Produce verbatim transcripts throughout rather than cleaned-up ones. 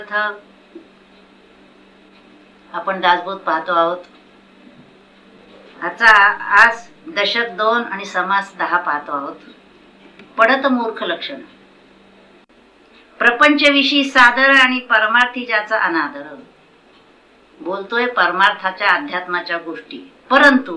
आपण दासबोध पाहतो आहोत. आजचा आज दशक दोन आणि समास दहा पाहतो आहोत. पडत मूर्ख लक्षण. प्रपंचविषयी सादर आणि परमार्थी ज्याचा अनादर. बोलतोय परमार्थाच्या अध्यात्माच्या गोष्टी, परंतु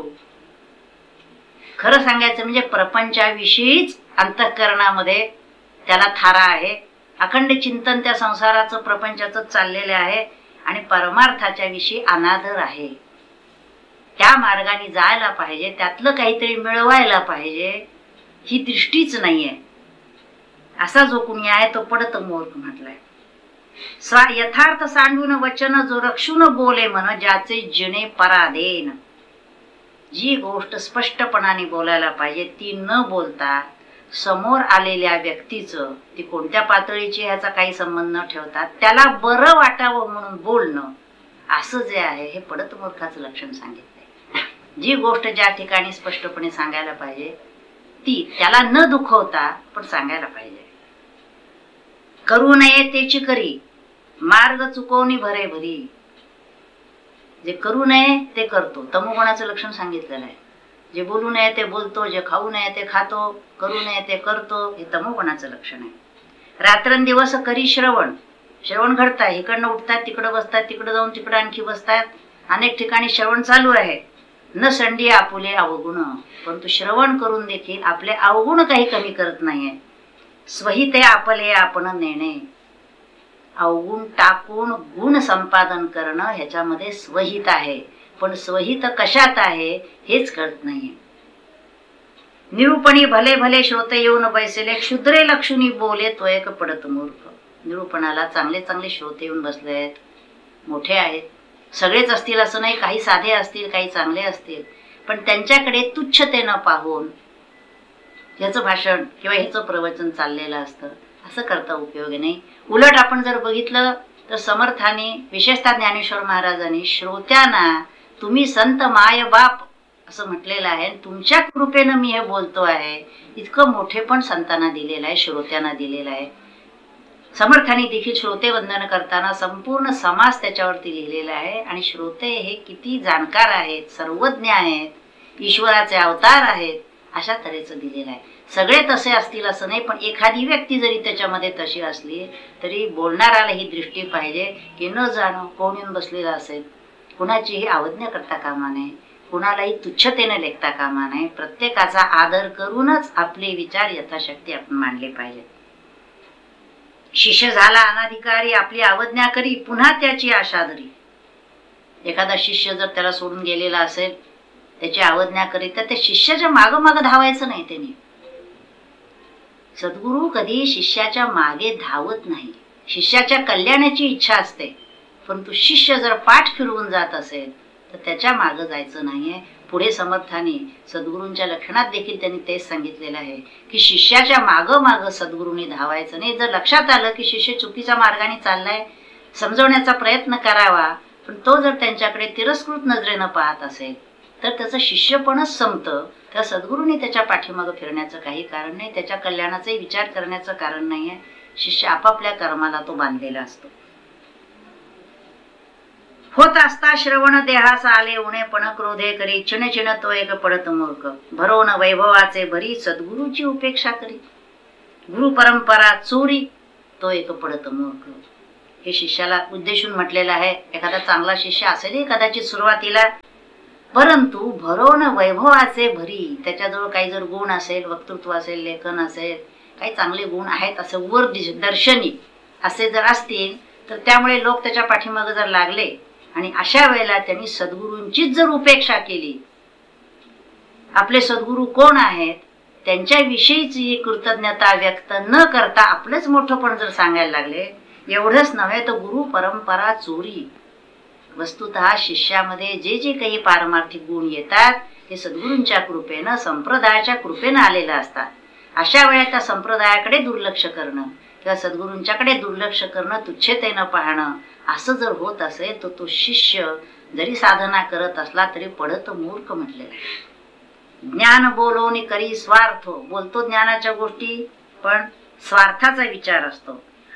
खरं सांगायचं म्हणजे प्रपंचाविषयीच अंतःकरणामध्ये त्याला थारा आहे. अखंड चिंतन त्या संसाराचं प्रपंचाचं चाललेलं आहे आणि परमार्थाच्या विषयी अनादर आहे. त्या मार्गाने जायला पाहिजे, त्यातलं काहीतरी मिळवायला पाहिजे, ही दृष्टीच नाहीये. असा जो कुणी आहे तो पडत मूर्ख म्हटलाय. स्वा यथार्थ सांगून वचन जो रक्षून बोले म्हण, ज्याचे जिणे पराधीन. जी गोष्ट स्पष्टपणाने बोलायला पाहिजे ती न बोलता समोर आलेल्या व्यक्तीचं, ती कोणत्या पातळीची ह्याचा काही संबंध न ठेवता त्याला बरं वाटावं म्हणून बोलणं, असं जे आहे हे पडत मूर्खाचं लक्षण सांगितलंय. जी गोष्ट ज्या ठिकाणी स्पष्टपणे सांगायला पाहिजे ती त्याला न दुखवता पण सांगायला पाहिजे. करू नये तेची करी, मार्ग चुकवणी भरे भरी. जे करू नये ते करतो, तमोगुणाचं लक्षण सांगितलेलं आहे. जे बोलू नये ते बोलतो, जे खाऊ नये ते खातो, करू नये ते करतो, हे तमोगुणाचं लक्षण आहे. रात्रंदिवस करी श्रवण. श्रवण घडताय, इकडनं उठतात, तिकडं बसतात, तिकडं जाऊन तिकडं आणखी बसतात, अनेक ठिकाणी श्रवण चालू आहे. न संडी आपुले अवगुण, परंतु श्रवण करून देखील आपले अवगुण काही कमी करत नाहीये. स्वहिते आपले आपण नेणे. अवगुण टाकून गुण संपादन करणं ह्याच्यामध्ये स्वहित आहे, पण स्वहित कशात आहे हेच कळत नाहीये. निरूपणी भले भले श्रोते येऊन बैसले, क्षुद्रे लक्षुनी बोले तो एक पडत मूर्ख. निरूपणाला चांगले चांगले श्रोते येऊन बसले आहेत, मोठे आहेत. सगळेच असतील असं नाही, काही साधे असतील, काही चांगले असतील, पण त्यांच्याकडे तुच्छतेनं पाहून ह्याचं भाषण किंवा ह्याचं प्रवचन चाललेलं असतं, असं करता उपयोग नाही. उलट आपण जर बघितलं तर समर्थाने, विशेषतः ज्ञानेश्वर महाराजांनी श्रोत्यांना तुम्ही संत माय बाप असं म्हटलेलं आहे. तुमच्या कृपेनं मी हे बोलतो आहे, इतकं मोठे पण संतांना दिलेलं आहे, श्रोत्यांना दिलेलं आहे. समर्थाने देखील श्रोते वंदन करताना संपूर्ण समास त्याच्यावरती लिहिलेला आहे. आणि श्रोते हे किती जाणकार आहेत, सर्वज्ञ आहेत, ईश्वराचे अवतार आहेत, अशा तऱ्हेचं दिलेलं आहे. सगळे तसे असतील असं नाही, पण एखादी व्यक्ती जरी त्याच्यामध्ये तशी असली तरी बोलणाऱ्याला ही दृष्टी पाहिजे की न जाणं कोण येऊन बसलेलं असेल, कुणाचीही अवज्ञा करता कामा नये, कुणालाही तुच्छतेने लेखता कामा नये. प्रत्येकाचा आदर करूनच आपले विचार यथाशक्ती आपण मांडले पाहिजे. शिष्य झाला अनाधिकारी, आपली अवज्ञा करी, पुन्हा त्याची आशा धरी. एखादा शिष्य जर त्याला सोडून गेलेला असेल, त्याची अवज्ञा करी, तर त्या शिष्याच्या मागं मागं धावायचं नाही. त्यांनी सद्गुरू कधी शिष्याच्या मागे धावत नाही. शिष्याच्या कल्याणाची इच्छा असते, परंतु शिष्य जर पाठ फिरवून जात असेल तर त्याच्या मागं जायचं नाहीये. पुढे समर्थाने सद्गुरूंच्या लक्षणात देखील त्यांनी तेच सांगितलेलं आहे की शिष्याच्या मागं मागं सद्गुरूंनी धावायचं नाही. जर लक्षात आलं की शिष्य चुकीच्या मार्गाने चाललाय, समजवण्याचा प्रयत्न करावा, पण तो जर त्यांच्याकडे तिरस्कृत नजरेनं पाहत असेल तर त्याचं शिष्यपणच संपतं. त्या सद्गुरूंनी त्याच्या पाठीमागं फिरण्याचं काही कारण नाही, त्याच्या कल्याणाचाही विचार करण्याचं कारण नाहीये. शिष्य आपापल्या कर्माला तो बांधलेला असतो. होत असता श्रवण देहास आले उणे, पण क्रोधे करी चिण चिण तो एक पडत मूर्ख. भरवून वैभवाचे भरी, सद्गुरूची उपेक्षा करी. गुरु परंपरा चोरी, तो एक पडत मूर्ख. हे शिष्याला उद्देशून म्हटलेलं आहे. एखादा चांगला शिष्य असेलही कदाचित सुरुवातीला, परंतु भरवून वैभवाचे भरी, त्याच्याजवळ काही जर गुण असेल, वक्तृत्व असेल, लेखन असेल, काही चांगले गुण आहेत असे वर दर्शनी असे जर असतील तर त्यामुळे लोक त्याच्या पाठीमागे जर लागले आणि अशा वेळेला त्यांनी सद्गुरूंचीच जर उपेक्षा केली, आपले सद्गुरू कोण आहेत त्यांच्याविषयीची कृतज्ञता व्यक्त न करता आपलंच मोठं पण जर सांगायला लागले, एवढंच नव्हे तर गुरु परंपरा चोरी. वस्तुतः शिष्यामध्ये जे जे काही पारमार्थिक गुण येतात ते सद्गुरूंच्या कृपेनं, संप्रदायाच्या कृपेनं आलेलं असतात. अशा वेळेला त्या संप्रदायाकडे दुर्लक्ष करणं किंवा सद्गुरूंच्याकडे दुर्लक्ष करणं, तुच्छतेनं पाहणं, असं जर होत असेल तर तो शिष्य जरी साधना करत असला तरी पडत मूर्ख म्हटलेला आहे. ज्ञान बोलवणी करी स्वार्थ. बोलतो ज्ञानाच्या गोष्टी पण स्वार्थाचा विचार असतो.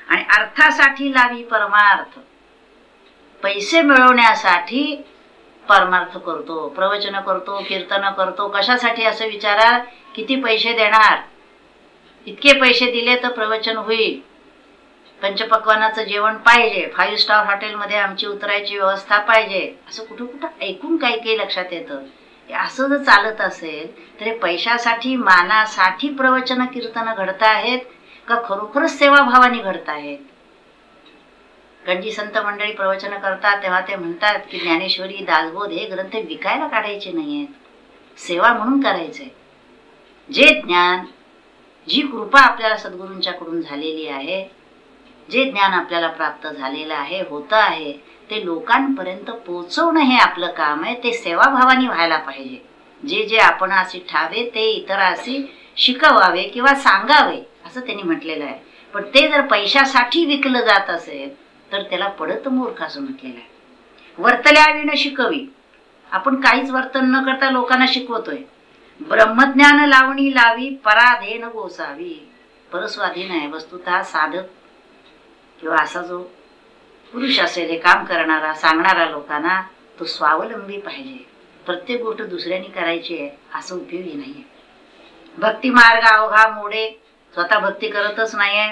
आणि अर्थासाठी लावी परमार्थ. पैसे मिळवण्यासाठी परमार्थ करतो, प्रवचन करतो, कीर्तन करतो. कशासाठी असं विचारा, किती पैसे देणार, इतके पैसे दिले तर प्रवचन होईल, पंचपक्वानाचं जेवण पाहिजे, फाईव्ह स्टार हॉटेलमध्ये आमची उतरायची व्यवस्था पाहिजे, असं कुठं कुठं ऐकून काही काही लक्षात येतं. असं जर चालत असेल तर पैशासाठी, मानासाठी प्रवचन कीर्तन घडत आहेत का खरोखरच सेवाभावाने घडत आहेत? गंजी संत मंडळी प्रवचन करतात तेव्हा ते म्हणतात की ज्ञानेश्वरी, दासबोध हे ग्रंथ विकायला काढायचे नाहीयेत, सेवा म्हणून करायचे. जे ज्ञान, जी कृपा आपल्याला सद्गुरूंच्याकडून झालेली आहे, जे ज्ञान आपल्याला प्राप्त झालेलं आहे, होतं आहे, ते लोकांपर्यंत पोहोचवणं हे आपलं काम आहे. ते सेवाभावाने व्हायला पाहिजे. जे जे आपण अशी ठावे ते इतरांशी शिकवावे किंवा सांगावे असं त्यांनी म्हटलेलं आहे. पण ते जर पैशासाठी विकलं जात असेल तर त्याला पडत मूर्ख असं म्हटलेलं आहे. वर्तल्या विण शिकवी, आपण काहीच वर्तन न करता लोकांना शिकवतोय. ब्रह्मज्ञान लावणी लावी, पराधेन गोसावी. परस्वाधीन आहे वस्तुतः. साधक किंवा असा जो पुरुष असेल, हे काम करणारा, सांगणारा लोकांना, तो स्वावलंबी पाहिजे. प्रत्येक गोष्ट दुसऱ्यांनी करायची आहे असं उपयोगी नाहीये. भक्ती मार्ग अवघा मोडे, स्वतः भक्ती करतच नाहीये.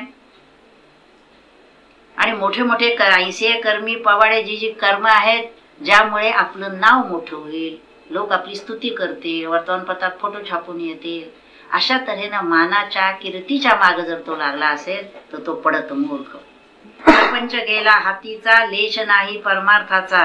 आणि मोठे मोठे ऐसे कर्मी पवाडे, जी जी कर्म आहेत ज्यामुळे आपलं नाव मोठं होईल, लोक आपली स्तुती करतील, वर्तमानपत्रात फोटो छापून येतील, अशा तऱ्हेनं मानाच्या, कीर्तीच्या मागे जर तो लागला असेल तर तो पडत मूर्ख. प्रपंच गेला हातीचा, लेश नाही परमार्थाचा.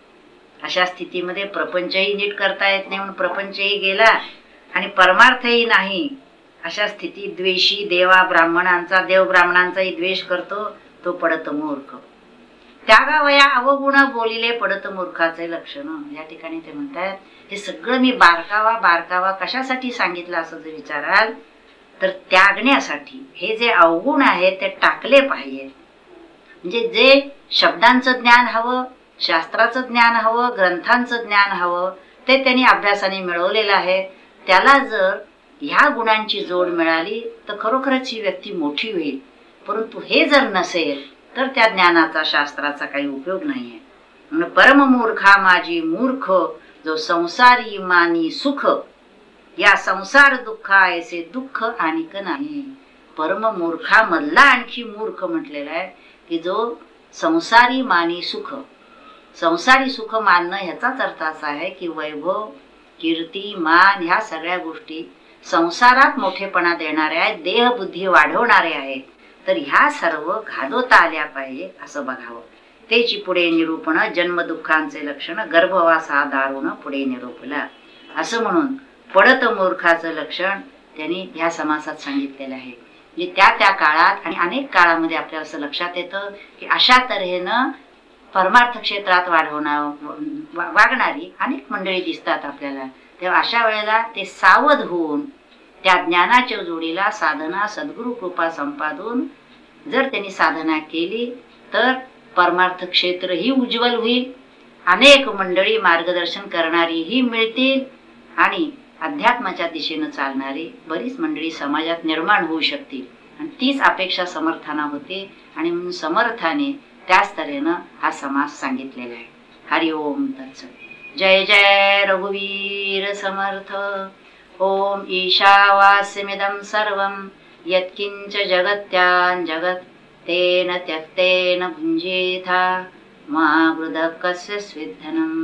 अशा स्थितीमध्ये प्रपंचही नीट करता येत नाही म्हणून प्रपंचही गेला आणि परमार्थही नाही. अशा स्थितीत द्वेषी देवा ब्राह्मणांचा, देव ब्राह्मणांचाही द्वेष करतो, तो पडत मूर्ख. त्यागावया अवगुण बोलिले पडत मूर्खाचे लक्षण. या ठिकाणी ते म्हणतात, हे सगळं मी बारकावा बारकावा कशासाठी सांगितलं असं जर विचाराल तर त्यागण्यासाठी. हे जे अवगुण आहे ते टाकले पाहिजे. म्हणजे जे शब्दांचं ज्ञान हवं, शास्त्राचं ज्ञान हवं, ग्रंथांचं ज्ञान हवं, ते त्यांनी अभ्यासाने मिळवलेलं आहे. त्याला जर ह्या गुणांची जोड मिळाली तर खरोखरच ही व्यक्ती मोठी होईल. परंतु हे जर नसेल तर त्या ज्ञानाचा, शास्त्राचा काही उपयोग नाहीये. म्हणून परममूर्खा माझी मूर्ख, जो संसारी मानी सुख, या संसार दुःखा ऐसे दुःख आणिक नाही. परममूर्खा मधला आणखी मूर्ख म्हटलेला आहे की जो संसारी मानी सुख. संसारी सुख मानणं ह्याचाच अर्थ असा आहे की वैभव, कीर्ती, मान ह्या सगळ्या गोष्टी संसारात मोठेपणा देणाऱ्या आहेत, देहबुद्धी वाढवणारे आहेत. तर ह्या सर्व घालवता आल्या पाहिजे असं बघावं. तेची पुढे निरूपण जन्म दुःखांचे लक्षण, गर्भवासा दारुण पुढे निरूपला. असं म्हणून पडत मूर्खाचं लक्षण त्यांनी ह्या समासात सांगितलेलं आहे. म्हणजे त्या त्या काळात आणि अनेक काळामध्ये आपल्याला असं लक्षात येतं की अशा तऱ्हेनं परमार्थ क्षेत्रात वाढवणार वागणारी अनेक मंडळी दिसतात आपल्याला. तेव्हा अशा वेळेला ते सावध होऊन त्या ज्ञानाच्या जोडीला साधना, सद्गुरु कृपा संपादून जर त्यांनी साधना केली तर परमार्थ क्षेत्र ही उज्ज्वल होईल. अनेक मंडळी मार्गदर्शन करणारीही मिळतील आणि अध्यात्माच्या दिशेनं चालणारी बरीच मंडळी समाजात निर्माण होऊ शकतील. आणि तीच अपेक्षा समर्थाना होते आणि म्हणून समर्थाने त्याच तऱ्हेनं हा समास सांगितलेला आहे. हरि ओम तत्सत. जय जय रघुवीर समर्थ. ओम ईशावास्यमिदं सर्वं यत्किंच जगत्यां जगत् तेन त्यक्तेन भुञ्जीथा मा गृधः कस्य स्विद्धनम्.